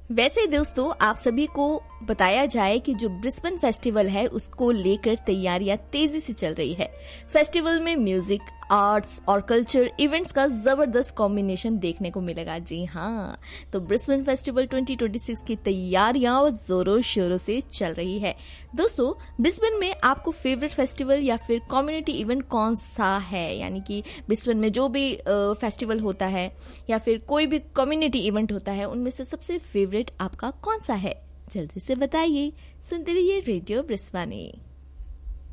वैसे दोस्तों, आप सभी को बताया जाए कि जो ब्रिस्बेन फेस्टिवल है उसको लेकर तैयारियां तेजी से चल रही है। फेस्टिवल में म्यूजिक, आर्ट्स और कल्चर इवेंट्स का जबरदस्त कॉम्बिनेशन देखने को मिलेगा। जी हाँ, तो ब्रिस्बेन फेस्टिवल 2026 की तैयारियां जोरों शोरों से चल रही है। दोस्तों, ब्रिस्बेन में आपको फेवरेट फेस्टिवल या फिर कम्युनिटी इवेंट कौन सा है? यानी कि ब्रिस्बेन में जो भी फेस्टिवल होता है या फिर कोई भी कम्युनिटी इवेंट होता है, उनमें से सबसे फेवरेट आपका कौन सा है? जल्दी से बताइए। सुनते रहिए रेडियो ब्रिस्बेन।